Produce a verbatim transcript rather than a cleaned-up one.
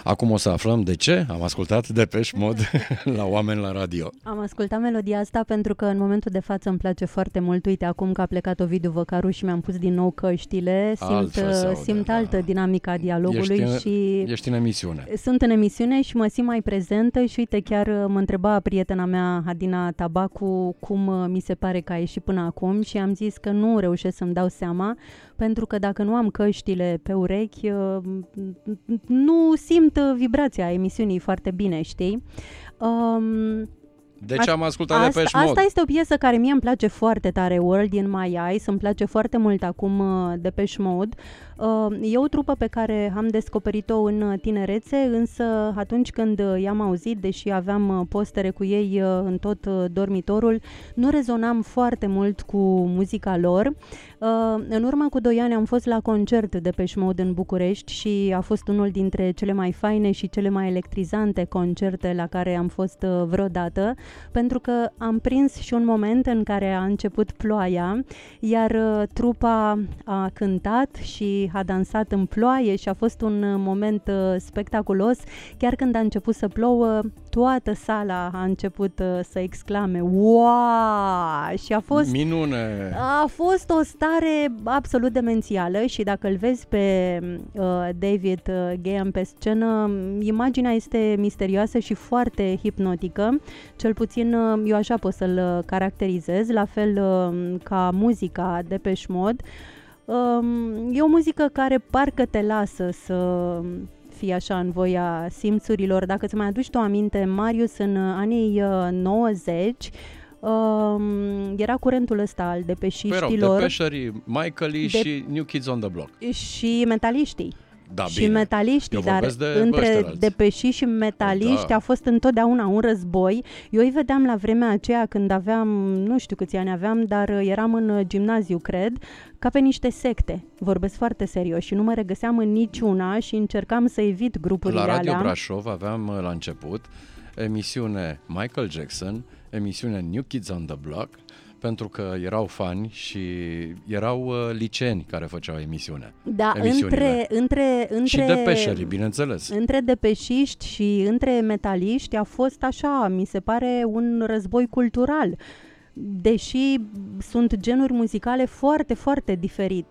Acum o să aflăm de ce am ascultat Depeche Mode la Oameni la Radio. Am ascultat melodia asta pentru că în momentul de față îmi place foarte mult. Uite, acum că a plecat Ovidiu Văcaru și mi-am pus din nou căștile, simt, aude, simt da. altă dinamică a dialogului. Ești în, și ești în emisiune. Sunt în emisiune și mă simt mai prezentă și uite, chiar mă întreba prietena mea, Adina Tabacu, cum mi se pare că a ieșit până acum și am zis că nu reușesc să-mi dau seama, pentru că dacă nu am căștile pe urechi, nu simt vibrația emisiunii foarte bine, știi? Um, Deci am ascultat asta, Depeche Mode. Asta este o piesă care mie îmi place foarte tare, World in My Eyes, îmi place foarte mult acum uh, Depeche Mode. Uh, e o trupă pe care am descoperit-o în tinerețe, însă atunci când i-am auzit, deși aveam postere cu ei uh, în tot uh, dormitorul, nu rezonam foarte mult cu muzica lor. Uh, în urmă cu doi ani am fost la concert Depeche Mode în București și a fost unul dintre cele mai faine și cele mai electrizante concerte la care am fost uh, vreodată, pentru că am prins și un moment în care a început ploaia, iar uh, trupa a cântat și a dansat în ploaie și a fost un uh, moment uh, spectaculos. Chiar când a început să plouă, toată sala a început uh, să exclame wow! Și a fost minune. A fost o stare absolut demențială și dacă îl vezi pe uh, David uh, Gehn pe scenă, imaginea este misterioasă și foarte hipnotică. Cel puțin uh, eu așa pot să-l caracterizez, la fel uh, ca muzica Depeche Mode. Uh, e o muzică care parcă te lasă să fii așa în voia simțurilor. Dacă îți mai aduci tu aminte, Marius, în anii uh, nouăzeci, Uh, era curentul ăsta al depeșiștilor, Depeșerii, Michaelii de... și New Kids on the Block. Și metaliștii. Da, și bine. metaliștii, Eu dar de între depeșiși și metaliști da. A fost întotdeauna un război. Eu îi vedeam la vremea aceea când aveam, nu știu câți ani aveam, dar eram în gimnaziu, cred, ca pe niște secte. Vorbesc foarte serios și nu mă regăseam în niciuna și încercam să evit grupurile alea. La Radio Brașov aveam la început emisiune Michael Jackson, emisiune New Kids on the Block, pentru că erau fani și erau uh, liceeni care făceau emisiune. Da, între, între, între... Și depeșerii, bineînțeles. Între depeșiști și între metaliști a fost așa, mi se pare, un război cultural. Deși sunt genuri muzicale foarte, foarte diferite.